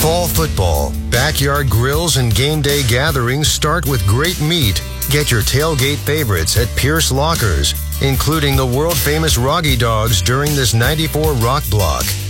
Fall football, backyard grills, and game day gatherings start with great meat. Get your tailgate favorites at Pierce Lockers, including the world-famous Roggy Dogs during this 94 Rock Block.